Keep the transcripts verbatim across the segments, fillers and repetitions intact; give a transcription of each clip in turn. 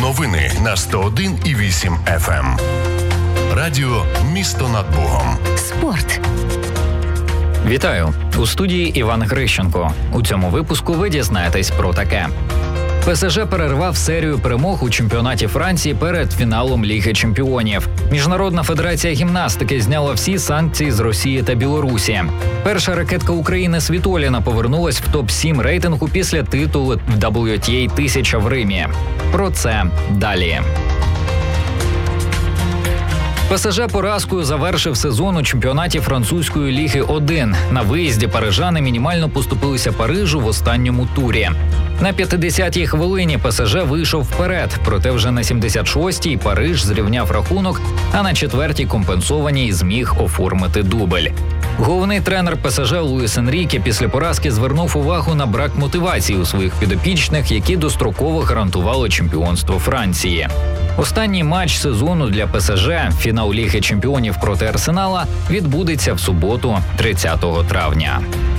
Новини на сто один і вісім еф ем. Радіо «Місто над Богом». Спорт. Вітаю! У студії Іван Грищенко. У цьому випуску ви дізнаєтесь про таке. ПСЖ перервав серію перемог у чемпіонаті Франції перед фіналом Ліги чемпіонів. Міжнародна федерація гімнастики зняла всі санкції з Росії та Білорусі. Перша ракетка України Світоліна повернулась в топ сім рейтингу після титулу в дабл ю ті ей тисяча в Римі. Про це далі. ПСЖ поразкою завершив сезон у чемпіонаті французької Ліги один. На виїзді парижани мінімально поступилися Парижу в останньому турі. На п'ятдесятій хвилині ПСЖ вийшов вперед, проте вже на сімдесят шостій Париж зрівняв рахунок, а на четвертій компенсованій зміг оформити дубль. Головний тренер ПСЖ Луїс Енріке після поразки звернув увагу на брак мотивації у своїх підопічних, які достроково гарантували чемпіонство Франції. Останній матч сезону для ПСЖ, фінал Ліги чемпіонів проти Арсенала, відбудеться в суботу, тридцятого травня.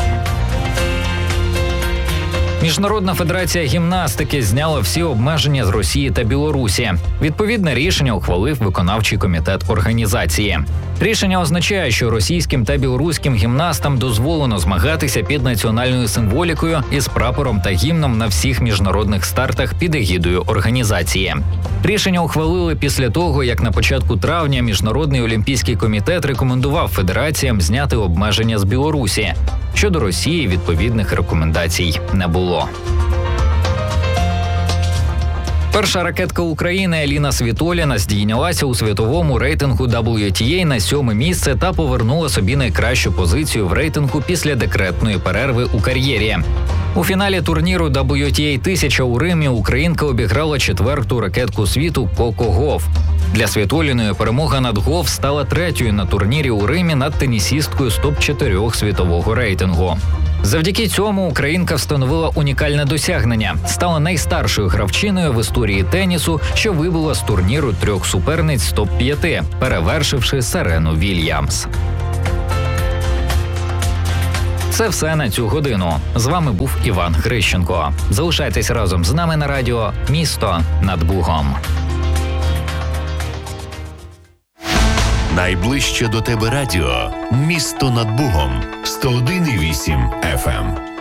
Міжнародна федерація гімнастики зняла всі обмеження з Росії та Білорусі. Відповідне рішення ухвалив виконавчий комітет організації. Рішення означає, що російським та білоруським гімнастам дозволено змагатися під національною символікою із прапором та гімном на всіх міжнародних стартах під егідою організації. Рішення ухвалили після того, як на початку травня Міжнародний олімпійський комітет рекомендував федераціям зняти обмеження з Білорусі. Щодо Росії відповідних рекомендацій не було. Перша ракетка України Еліна Світоліна здійнялася у світовому рейтингу дабл ю ті ей на сьоме місце та повернула собі найкращу позицію в рейтингу після декретної перерви у кар'єрі. У фіналі турніру дабл ю ті ей тисяча у Римі українка обіграла четверту ракетку світу Коко Гауф. Для Світоліної перемога над Гауф стала третьою на турнірі у Римі над тенісісткою з топ чотири світового рейтингу. Завдяки цьому українка встановила унікальне досягнення – стала найстаршою гравчиною в історії тенісу, що вибула з турніру трьох суперниць з топ п'ять, перевершивши Серену Вільямс. Це все на цю годину. З вами був Іван Грищенко. Залишайтесь разом з нами на радіо «Місто над Бугом». Найближче до тебе радіо «Місто над Бугом» сто один і вісім еф ем.